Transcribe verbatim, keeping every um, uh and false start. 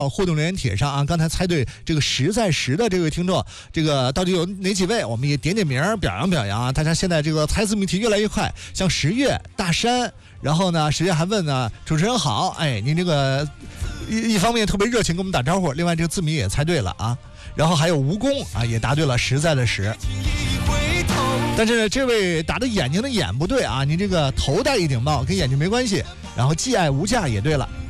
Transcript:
互动留言帖上啊，刚才猜对这个实在实的这位听众，这个到底有哪几位？我们也点点名表扬表扬啊！大家现在这个猜字谜题越来越快，像十月、大山，然后呢，十月还问呢，主持人好，哎，您这个一一方面特别热情跟我们打招呼，另外这个字谜也猜对了啊，然后还有蜈蚣啊，也答对了实在的实。但是这位答的眼睛的眼不对啊，您这个头戴一顶帽跟眼睛没关系，然后既爱无价也对了。